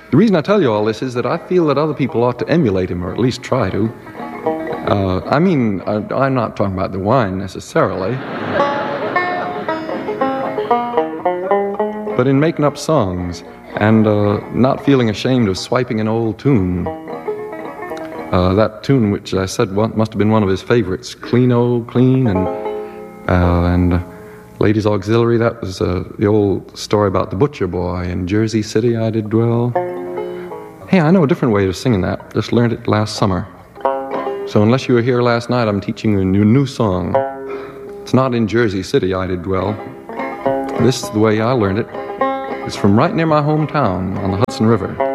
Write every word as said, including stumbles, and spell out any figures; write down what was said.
The reason I tell you all this is that I feel that other people ought to emulate him, or at least try to. Uh, I mean, I, I'm not talking about the wine necessarily, but in making up songs and uh, not feeling ashamed of swiping an old tune. Uh, that tune, which I said one, must have been one of his favorites, Clean Oh Clean, and uh, and uh, Ladies Auxiliary, that was uh, the old story about the butcher boy in Jersey City I did dwell. Hey, I know a different way of singing that. Just learned it last summer. So unless you were here last night, I'm teaching you a new, new song. It's not in Jersey City I did dwell. This is the way I learned it. It's from right near my hometown on the Hudson River.